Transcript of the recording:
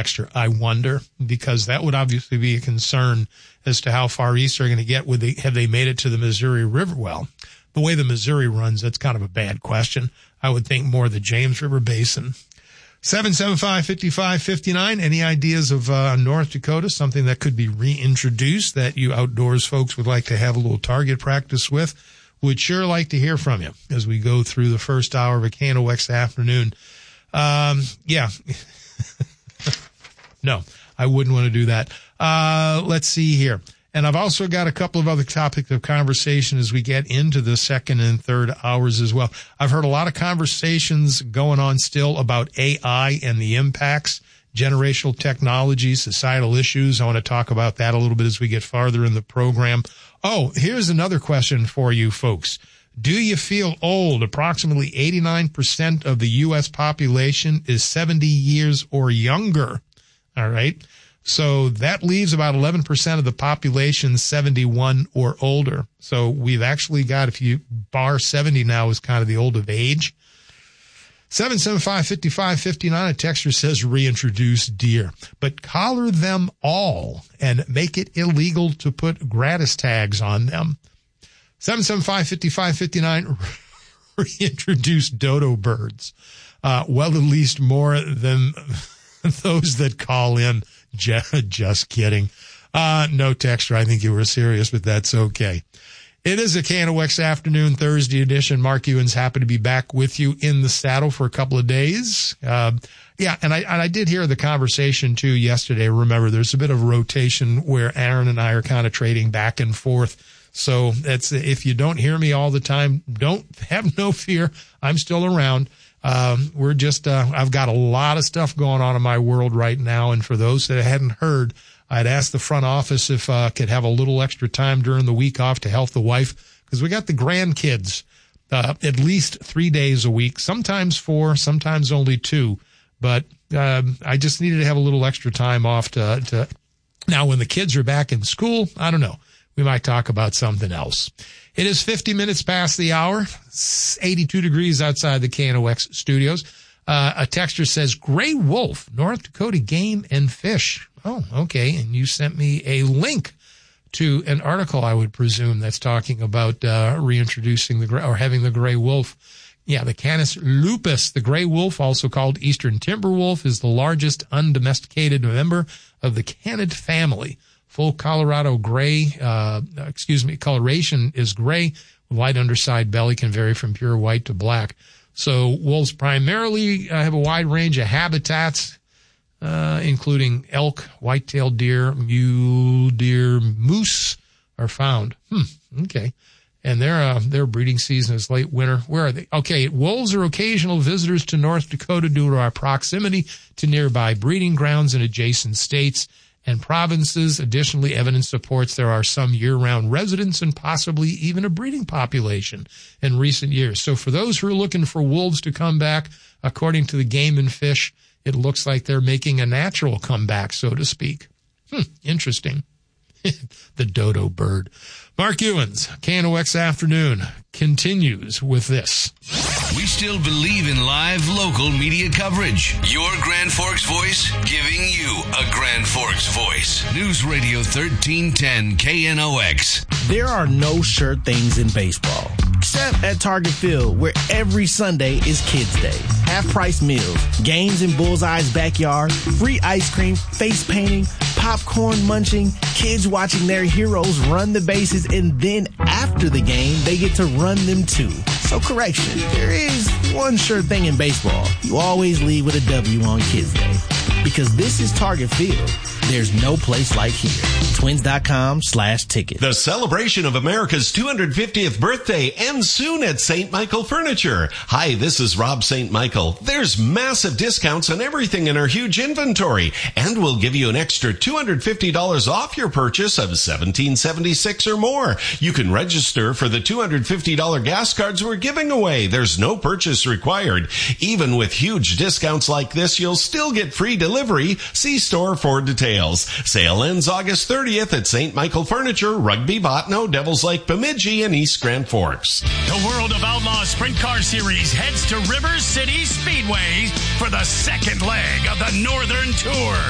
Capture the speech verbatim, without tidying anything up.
texter, I wonder, because that would obviously be a concern as to how far east they're going to get. Would they, have they made it to the Missouri River? Well, the way the Missouri runs, that's kind of a bad question. I would think more the James River Basin. seven seven five, five five five nine. Any ideas of uh, North Dakota, something that could be reintroduced that you outdoors folks would like to have a little target practice with? Would sure like to hear from you as we go through the first hour of a K N O X afternoon. Um, yeah. No, I wouldn't want to do that. Uh, let's see here. And I've also got a couple of other topics of conversation as we get into the second and third hours as well. I've heard a lot of conversations going on still about A I and the impacts, generational technology, societal issues. I want to talk about that a little bit as we get farther in the program. Oh, here's another question for you folks. Do you feel old? Approximately eighty-nine percent of the U S population is seventy years or younger. All right. So that leaves about eleven percent of the population seventy-one or older. So we've actually got, if you bar seventy now is kind of the old of age. seven seven five, five five five nine, a texter says reintroduce deer, but collar them all and make it illegal to put gratis tags on them. seven seven five, five five five nine, reintroduce dodo birds. Uh, well, at least more than those that call in. Just kidding. Uh, no, texter, I think you were serious, but that's okay. It is a K N O X afternoon, Thursday edition. Mark Ewens happy to be back with you in the saddle for a couple of days. Uh, yeah, and I, and I did hear the conversation too yesterday. Remember, there's a bit of rotation where Aaron and I are kind of trading back and forth. So that's, if you don't hear me all the time, don't have no fear. I'm still around. Um, we're just, uh, I've got a lot of stuff going on in my world right now. And for those that hadn't heard, I'd asked the front office if, uh, could have a little extra time during the week off to help the wife. Cause we got the grandkids, uh, at least three days a week, sometimes four, sometimes only two. But, um, I just needed to have a little extra time off to, to, now when the kids are back in school, I don't know. We might talk about something else. It is fifty minutes past the hour, eighty-two degrees outside the K N O X studios. Uh, a texter says, Gray Wolf, North Dakota Game and Fish. Oh, okay. And you sent me a link to an article, I would presume, that's talking about uh, reintroducing the, or having the gray wolf. Yeah, the Canis lupus, the gray wolf, also called eastern timber wolf, is the largest undomesticated member of the canid family. Full Colorado gray, uh, excuse me, coloration is gray. Light underside belly can vary from pure white to black. So wolves primarily uh, have a wide range of habitats, uh, including elk, white-tailed deer, mule deer, moose are found. Hmm. Okay. And their, uh, their breeding season is late winter. Where are they? Okay. Wolves are occasional visitors to North Dakota due to our proximity to nearby breeding grounds in adjacent states and provinces. Additionally, evidence supports there are some year-round residents and possibly even a breeding population in recent years. So for those who are looking for wolves to come back, according to the Game and Fish, it looks like they're making a natural comeback, so to speak. Hmm, interesting. The dodo bird. Mark Ewens, K N O X Afternoon, continues with this. We still believe in live local media coverage. Your Grand Forks voice, giving you a Grand Forks voice. News Radio thirteen ten K N O X. There are no sure things in baseball, except at Target Field, where every Sunday is Kids Day. Half-price meals, games in Bullseye's backyard, free ice cream, face painting, popcorn munching, kids watching their heroes run the bases, and then after the game, they get to run them too. So correction, there is one sure thing in baseball. You always leave with a W on Kids Day. Because this is Target Field. There's no place like here. Twins.com slash ticket. The celebration of America's two hundred fiftieth birthday ends soon at Saint Michael Furniture. Hi, this is Rob Saint Michael. There's massive discounts on everything in our huge inventory, and we'll give you an extra two hundred fifty dollars off your purchase of seventeen seventy-six or more. You can register for the two hundred fifty dollars gas cards we're giving away. There's no purchase required. Even with huge discounts like this, you'll still get free delivery. See store for details. Sale ends August thirtieth at Saint Michael Furniture, Rugby, Botno, Devils Lake, Bemidji, and East Grand Forks. The World of Outlaw Sprint Car Series heads to River City Speedway for the second leg of the Northern Tour.